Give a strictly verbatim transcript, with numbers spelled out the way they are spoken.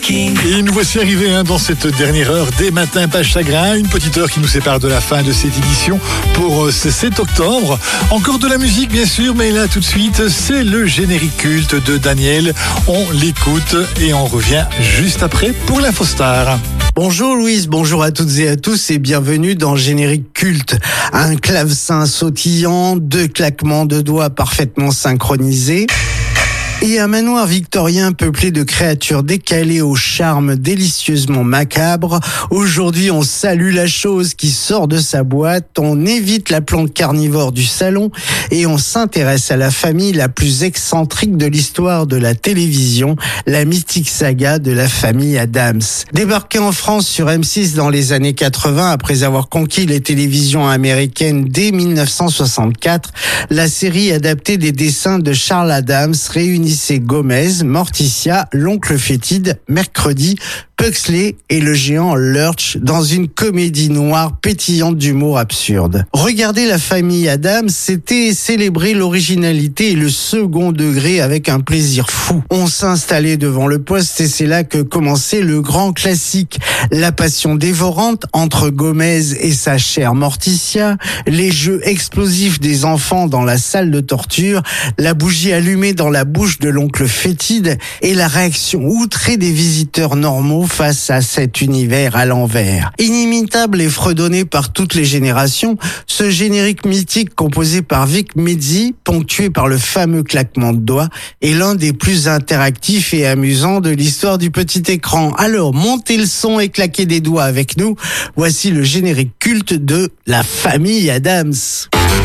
Et nous voici arrivés hein, dans cette dernière heure des matins pas chagrin, une petite heure qui nous sépare de la fin de cette édition pour euh, ce sept octobre. Encore de la musique bien sûr, mais là tout de suite c'est le générique culte de Daniel. On l'écoute et on revient juste après pour l'Infostar. Bonjour Louise, bonjour à toutes et à tous et bienvenue dans Générique Culte. Un clavecin sautillant, deux claquements de doigts parfaitement synchronisés et un manoir victorien peuplé de créatures décalées au charme délicieusement macabre. Aujourd'hui, on salue la chose qui sort de sa boîte, on évite la plante carnivore du salon et on s'intéresse à la famille la plus excentrique de l'histoire de la télévision, la mythique saga de la famille Addams. Débarquée en France sur M six dans les années quatre-vingts après avoir conquis les télévisions américaines dès dix-neuf cent soixante-quatre, la série adaptée des dessins de Charles Addams réunit c'est Gomez, Morticia, l'oncle fétide, Mercredi, Pugsley et le géant Lurch dans une comédie noire pétillante d'humour absurde. Regarder la famille Addams, c'était célébrer l'originalité et le second degré avec un plaisir fou. On s'installait devant le poste et c'est là que commençait le grand classique. La passion dévorante entre Gomez et sa chère Morticia, les jeux explosifs des enfants dans la salle de torture, la bougie allumée dans la bouche de l'oncle fétide et la réaction outrée des visiteurs normaux face à cet univers à l'envers. Inimitable et fredonné par toutes les générations, ce générique mythique composé par Vic Mizzy, ponctué par le fameux claquement de doigts, est l'un des plus interactifs et amusants de l'histoire du petit écran. Alors, montez le son et claquez des doigts avec nous. Voici le générique culte de la famille Addams.